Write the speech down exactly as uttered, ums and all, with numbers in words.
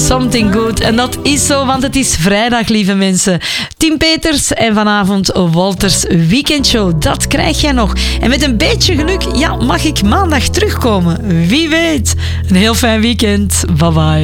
Something Good. En dat is zo, want het is vrijdag, lieve mensen. Tim Peters en vanavond Walters Weekendshow. Dat krijg jij nog. En met een beetje geluk, ja, mag ik maandag terugkomen. Wie weet. Een heel fijn weekend. Bye bye.